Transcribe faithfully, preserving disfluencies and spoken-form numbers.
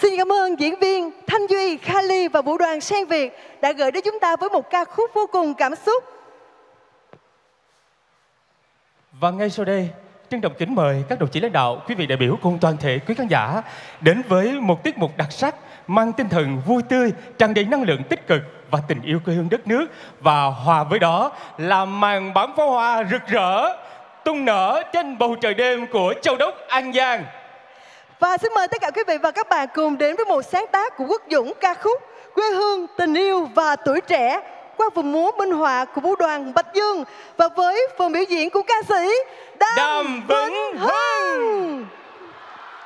Xin cảm ơn diễn viên Thanh Duy, Kali và vũ đoàn Sen Việt đã gửi đến chúng ta với một ca khúc vô cùng cảm xúc. Và ngay sau đây, trân trọng kính mời các đồng chí lãnh đạo, quý vị đại biểu cùng toàn thể quý khán giả đến với một tiết mục đặc sắc mang tinh thần vui tươi, tràn đầy năng lượng tích cực và tình yêu quê hương đất nước, và hòa với đó là màn bắn pháo hoa rực rỡ tung nở trên bầu trời đêm của Châu Đốc, An Giang. Và xin mời tất cả quý vị và các bạn cùng đến với một sáng tác của Quốc Dũng, ca khúc Quê hương, tình yêu và tuổi trẻ qua vùng múa minh họa của vũ đoàn Bạch Dương và với phần biểu diễn của ca sĩ Đàm Vĩnh Hưng.